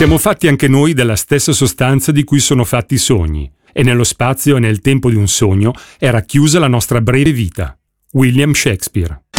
Siamo fatti anche noi della stessa sostanza di cui sono fatti i sogni, e nello spazio e nel tempo di un sogno è racchiusa la nostra breve vita. William Shakespeare.